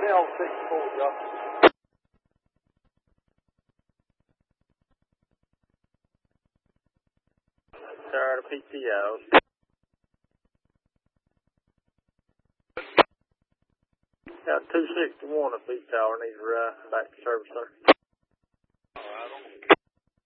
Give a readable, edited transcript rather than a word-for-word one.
L64, y'all. Tired of PTO. Got 261 at Beach Tower, needs to ride back to service, sir.